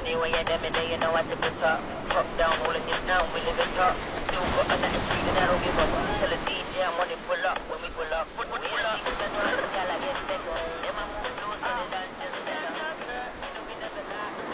Anyway, you damn it, you know I tip the top. Fuck down, rolling it down.